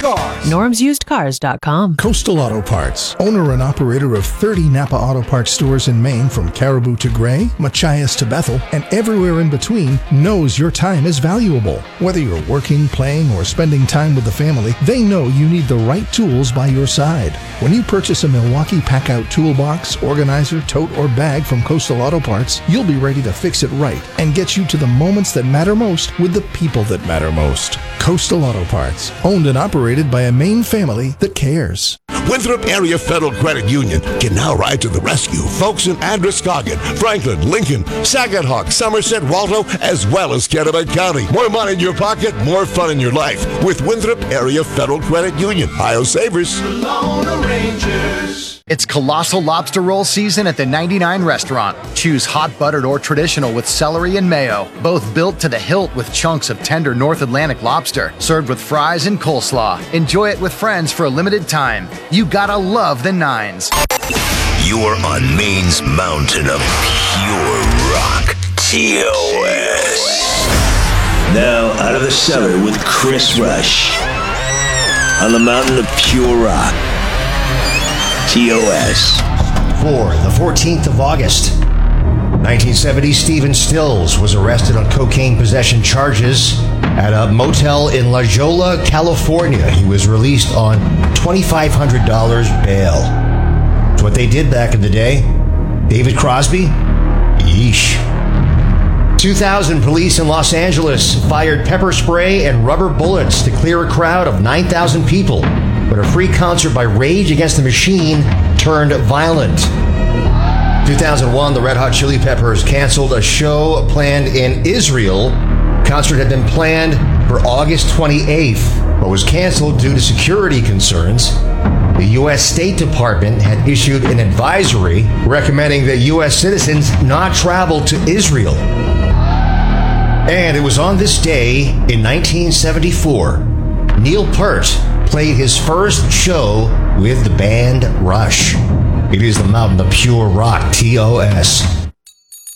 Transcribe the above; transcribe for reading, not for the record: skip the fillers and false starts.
Cars. normsusedcars.com. Coastal Auto Parts, owner and operator of 30 Napa Auto Parts stores in Maine, from Caribou to Gray, Machias to Bethel, and everywhere in between, knows your time is valuable. Whether you're working, playing, or spending time with the family, they know you need the right tools by your side. When you purchase a Milwaukee Pack-Out toolbox, organizer, tote, or bag from Coastal Auto Parts, you'll be ready to fix it right and get you to the moments that matter most with the people that matter most. Coastal Auto Parts, owned and operated by a Maine family that cares. Winthrop Area Federal Credit Union can now ride to the rescue folks in Androscoggin, Franklin, Lincoln, Saginaw, Somerset, Waldo, as well as Kennebec County. More money in your pocket, more fun in your life with Winthrop Area Federal Credit Union. Ohio Savers. It's Colossal Lobster Roll season at the 99 Restaurant. Choose hot buttered or traditional with celery and mayo, both built to the hilt with chunks of tender North Atlantic lobster, served with fries and coleslaw. Enjoy it with friends for a limited time. You gotta love the Nines. You are on Maine's mountain of pure rock. TOS. Now out of the cellar with Chris Rush. On the mountain of pure rock. TOS. For the 14th of August, 1970, Stephen Stills was arrested on cocaine possession charges at a motel in La Jolla, California. He was released on $2,500 bail. It's what they did back in the day. David Crosby? Yeesh. 2000, police in Los Angeles fired pepper spray and rubber bullets to clear a crowd of 9,000 people. But a free concert by Rage Against the Machine turned violent. 2001, the Red Hot Chili Peppers canceled a show planned in Israel. The concert had been planned for August 28th, but was canceled due to security concerns. The U.S. State Department had issued an advisory recommending that U.S. citizens not travel to Israel. And it was on this day in 1974, Neil Peart played his first show with the band Rush. It is the mountain of pure rock, TOS.